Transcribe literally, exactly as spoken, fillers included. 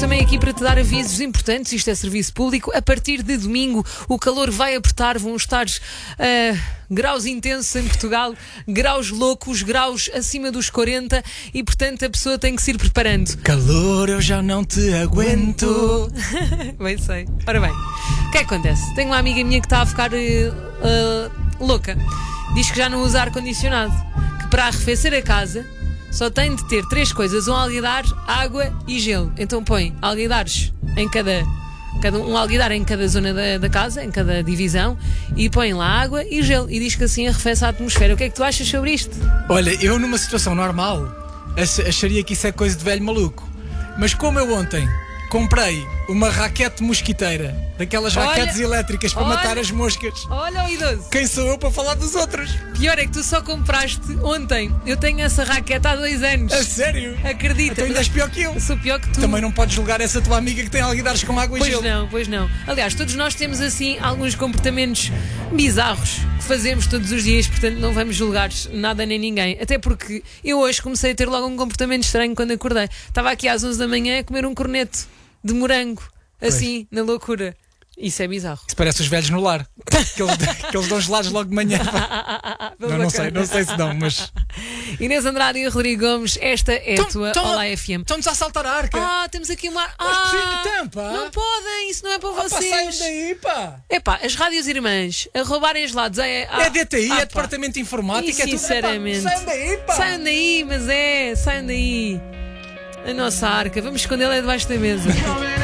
também aqui para te dar avisos importantes. Isto é serviço público. A partir de domingo o calor vai apertar, vão estar uh, graus intensos em Portugal, graus loucos, graus acima dos quarenta e portanto a pessoa tem que se ir preparando. Calor, eu já não te aguento. Bem sei. Ora bem, o que é que acontece? Tenho uma amiga minha que está a ficar uh, uh, louca. Diz que já não usa ar-condicionado, que para arrefecer a casa só tem de ter três coisas: um alguidar, água e gelo. Então põe alguidares em cada, cada um alguidar em cada zona da, da casa, em cada divisão, e põe lá água e gelo. E diz que assim arrefece a atmosfera. O que é que tu achas sobre isto? Olha, eu numa situação normal acharia que isso é coisa de velho maluco. Mas como eu ontem comprei uma raquete mosquiteira, daquelas Olha, raquetes elétricas para olha, matar as moscas. Olha o idoso. Quem sou eu para falar dos outros? Pior é que tu só compraste ontem. Eu tenho essa raquete há dois anos. A sério? Acredita. Então ainda és pior que eu. Eu sou pior que tu. Também não podes julgar essa tua amiga que tem alguidares com água e Pois gelo. não, pois não. Aliás, todos nós temos assim alguns comportamentos bizarros que fazemos todos os dias, portanto não vamos julgar nada nem ninguém. Até porque eu hoje comecei a ter logo um comportamento estranho quando acordei. Estava aqui às onze da manhã a comer um corneto de morango, assim, na loucura. Isso é bizarro. Isso parece os velhos no lar, que eles, que eles dão gelados logo de manhã. não, não sei, não sei se dão, mas... Inês Andrade e Rodrigo Gomes, esta é a Tão, tua tão, Olá F M. Estão-nos a assaltar a arca. Ah, temos aqui uma... Ah, Ah, tampa. não podem, isso não é para Ah, pá, vocês. saiam daí, pá. É pá, as rádios irmãs a roubarem gelados é... Ah, É D T I, ah, é pá. Departamento de Informática, E, é tudo. sinceramente. Epá, saiam daí, pá. Saiam daí, mas é, saiam daí. A nossa arca, vamos escondê-la debaixo da mesa.